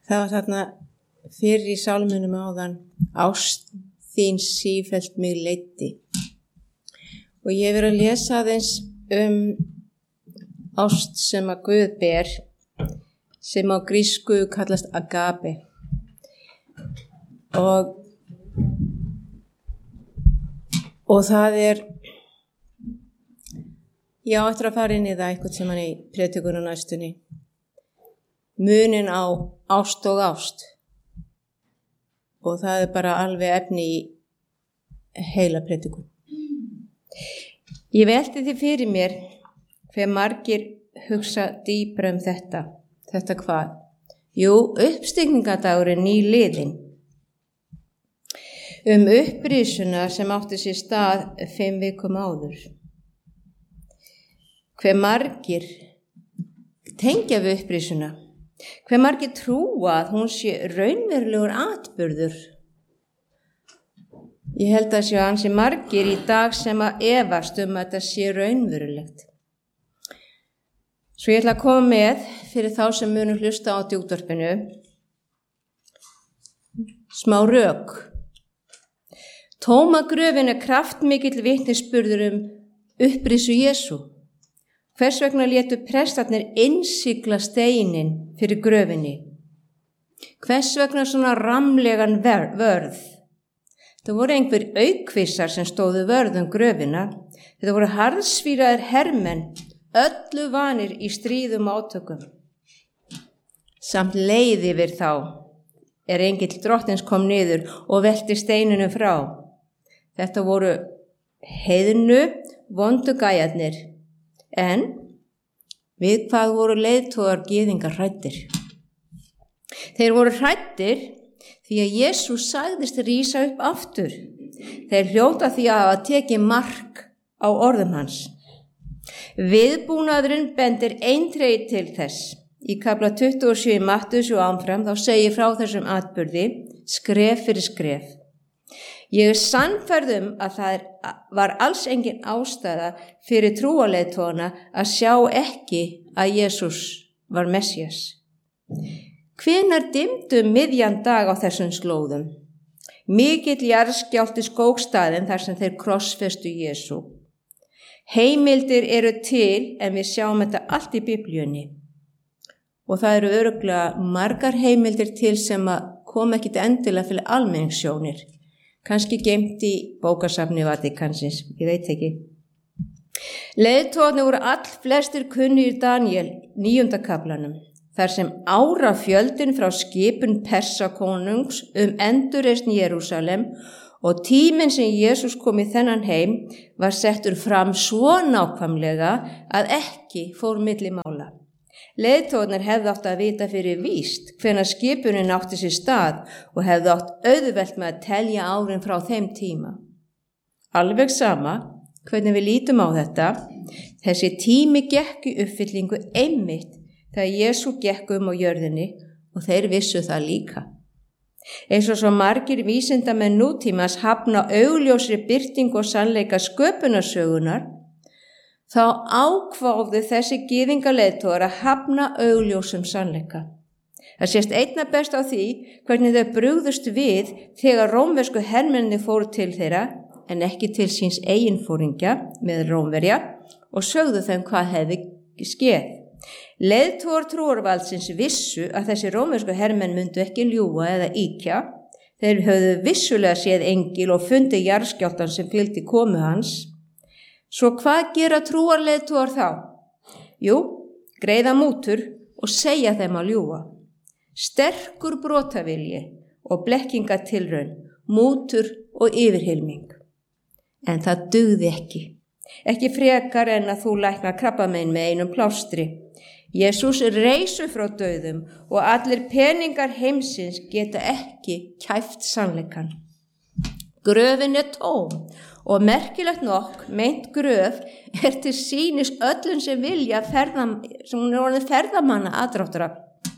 Það var þarna fyrir í sálmunum áðan, ást þín sífellt mig leiddi. Og ég verið að lesa aðeins ást sem að Guð ber, sem á grísku kallast agape. Og það ég á eftir að fara inn í það eitthvað sem hann í prédikun á næstunni. Munin á ást og ást. Og það bara alveg efni í heila prédikun. Ég velti því fyrir mér hve margir hugsa dýpra þetta. Þetta hvað? Jú, uppstigningadagurinn nýliðinn. Upprisuna sem átti sér stað 5 vikum áður. Hve margir tengja við upprisuna? Hve margir trúa að hún sé raunverulegur atburður? Ég held að sé ansi margir í dag sem að efast að þetta sé raunverulegt. Svo ég ætla að koma með fyrir þá sem munu hlusta á útvarpinu smá rök. Tóma gröfin kraftmikill vitnisburður upprisu Jesú. Hvers vegna létu prestarnir innsigla steinin fyrir gröfinni? Hvers vegna svona ramlegan vörð? Það voru einhver aukvissar sem stóðu vörð gröfina. Þetta voru harðsvíraðir hermenn, öllu vanir í stríðum átökum. Samt leið yfir þá engill drottins kom niður og velti steininu frá. Þetta voru heiðnu, vondu gæjarnir. En við hvað voru leiðtogar gyðingar hræddir? Þeir voru hræddir því að Jesús sagðist rísa upp aftur. Þeir hljóta því að hafa tekið mark á orðum hans. Viðbúnaðurinn bendir eindregið til þess. Í kafla 27 í Matthews og áfram þá segir frá þessum atburði skref fyrir skref. Ég sannfærð að það var alls engin ástæða fyrir trúarleiðtogana að sjá ekki að Jesús var Messías. Hvenær dimmdu miðjan dag á þessum slóðum? Mikill jarðskjálfti skók staðinn þar sem þeir krossfestu Jesú. Heimildir eru til en við sjáum þetta allt í Biblíunni. Og það eru örugglega margar heimildir til sem að koma ekkit endilega fyrir almenningssjónir. Kannski geymt í bókasafni Vatíkansins, ég veit ekki. Leiðtogarnir voru allflestir kunnugir Daniel 9. kaflanum, þar sem árafjöldin frá skipun Persakonungs endurreisn Jerúsalem og tíminn sem Jesús kom í þennan heim var settur fram svo nákvæmlega að ekki fór milli mála. Leiðtogarnir hefðu átt að vita fyrir víst hvenær skipunin átti sér stað og hefðu átt auðvelt með að telja árin frá þeim tíma. Alveg sama hvernig við lítum á þetta, þessi tími gekk í uppfyllingu einmitt þegar Jesú gekk á jörðinni og þeir vissu það líka. Eins og svo margir vísindamenn nútímas hafna augljósri birtingu og sannleika sköpunarsögunar, þá ákváðu þessi gyðingaleiðtogar að hafna augljósum sannleika. Það sést einna best á því hvernig þau brugðust við þegar rómversku hermennirnir fóru til þeirra en ekki til síns eiginforingja með Rómverja og sögðu þeim hvað hefði skeð. Leiðtogar trúarvaldsins vissu að þessi rómversku hermenn myndu ekki ljúga eða ýkja. Þeir höfðu vissulega séð engil og fundið jarðskjálftann sem fylgdi komu hans. Svo hvað gera trúarleiðtogar þá? Jú, greiða mútur og segja þeim að ljúga. Sterkur brotavilji og blekkingatilraun, mútur og yfirhylming. En það dugði ekki. Ekki frekar en að þú læknar krabbamein með einum plástri. Jesús reisu frá dauðum og allir peningar heimsins geta ekki kæft sannleikann. Gröfin tóm og merkilegt nokk meint gröf til sýnis öllum sem vilja sem hún orðin ferðamanna aðdráttarafl.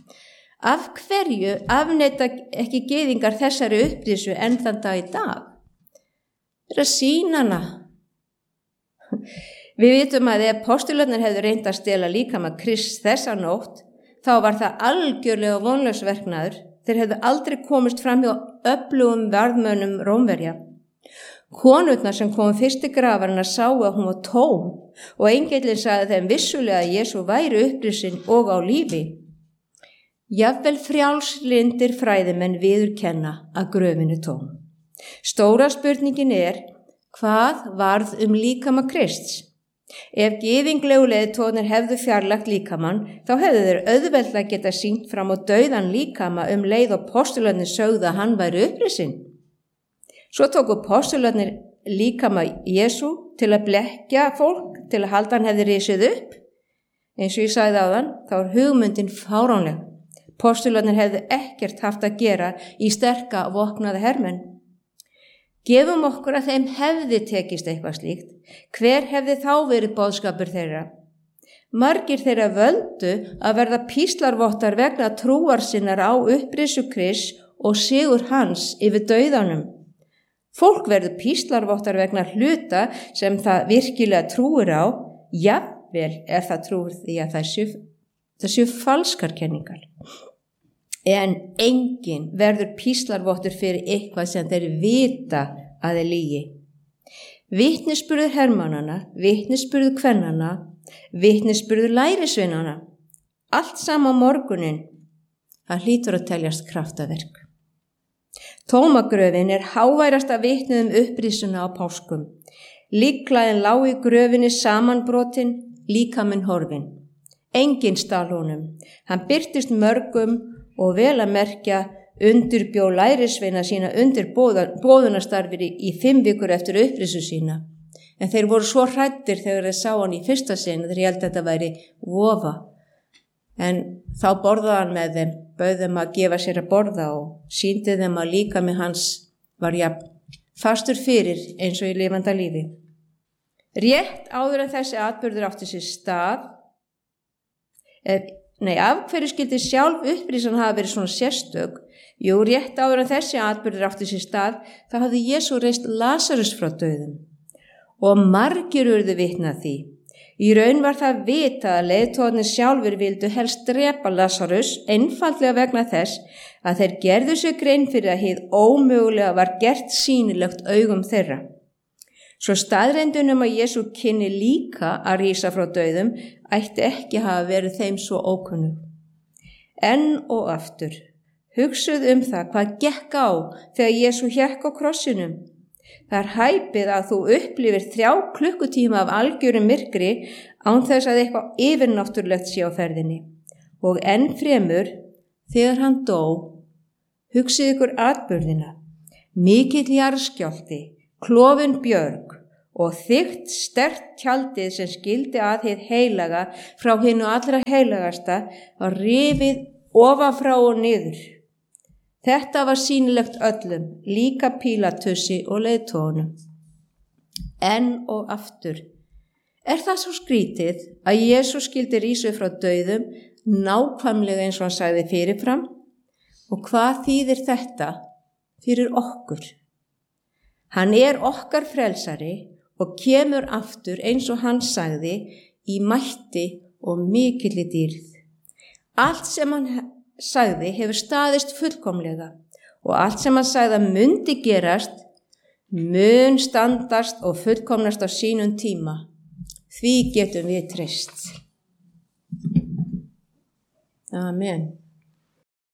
Af hverju afneita ekki gyðingar þessari upprisu enn þann dag í dag? Það er að sýna hana. Við vitum að ef postularnir hefðu reynt að stela líkama Krists þessa nótt, þá var það algjörlega vonlaus verknaður. Þeir hefðu aldrei komist fram hjá öflugum varðmönnum Rómverja. Konurnar sem komu fyrst til grafarna sáu að hún var tóm og engillinn sagði þeim vissulega að Jesú væri upprisinn og á lífi. Jafnvel frjálslyndir fræðimenn viðurkenna að gröfin er tóm. Stóra spurningin er, hvað varð líkama Krists? Ef gyðinglegu leiðtogarnir hefðu fjarlægt líkamann, þá hefðu þeir auðveldlega geta sýnt fram á dauðan líkama leið og postularnir sögðu að hann væri upprisinn. Svo tóku postularnir líkama Jesú til að blekkja fólk, til að halda hann hefði risið upp. Eins og ég sagði áðan, þá hugmyndin fáránleg. Postularnir hefðu ekkert haft að gera í sterka vopnaða hermenn. Gefum okkur að þeim hefði tekist eitthvað slíkt. Hver hefði þá verið boðskapur þeirra? Margir þeirra völdu að verða píslarvottar vegna trúar sinnar á upprisu Krists og sigur hans yfir dauðanum. Fólk verður píslarvottar vegna hluta sem það virkilega trúir á, jafnvel ef það trúir því að það séu falskar kenningar. En enginn verður píslarvottur fyrir eitthvað sem þeir vita að þeir lygi. Vitnisburður hermannana, vitnisburður kvennana, vitnisburður lærisveinana, allt sama morgunin, það hlýtur að teljast kraftaverk. Tómagröfin er háværasta vitnið upprisuna á páskum. Líklæðin lá í gröfinni samanbrotin, líkaminn horfin. Enginn stal honum, hann birtist mörgum og vel að merkja undirbjó lærisveina sína undir boðunastarfir í 5 vikur eftir upprisu sína. En þeir voru svo hræddir þegar þeir sá hann í fyrsta sinn, þeir héldu að þetta væri vofa. En þá borðaði hann með þeim, bauð þeim að gefa sér að borða og sýndi þeim að líkami hans var fastur fyrir eins og í lifanda lífi. Rétt áður en þessi atburður átti sér stað, af hverju skildi sjálf upprisan hafa verið svona sérstök? Jú, rétt áður en þessi atburður átti sér stað, þá hafði Jesú reist Lasarus frá dauðum. Og margir urðu vitni að því. Í raun var það vitað að leiðtogarnir sjálfur vildu helst drepa Lasarus, einfaldlega vegna þess að þeir gerðu sér grein fyrir að hið ómögulega var gert sýnilegt augum þeirra. Svo staðreyndunum að Jesú kynni líka að rísa frá dauðum ætti ekki hafa verið þeim svo ókunnug. Enn og aftur, hugsuð það hvað gekk á þegar Jesú hékk á krossinum. Það er hæpið að þú upplifir 3 klukkutíma af algjörum myrkri án þess að eitthvað yfirnáttúrulegt sé á ferðinni. Og enn fremur, þegar hann dó, hugsið ykkur atburðina, mikill jarðskjálfti, klofin björg og þykkt sterkt tjaldið sem skildi að hið heilaga frá hinu allra heilagasta var rifið ofan og niður. Þetta var sýnilegt öllum, líka Pílatussi og leiðtogunum. Enn og aftur, er það svo skrítið að Jesús skildi rísa frá dauðum nákvæmlega eins og hann sagði fyrirfram? Og hvað þýðir þetta fyrir okkur? Hann er okkar frelsari og kemur aftur eins og hann sagði í mætti og mikilli dýrð. Allt sem hann sagði hefur staðist fullkomlega og allt sem hann sagði að mundi gerast mun standast og fullkomnast á sínum tíma. Því getum við treyst. Amen.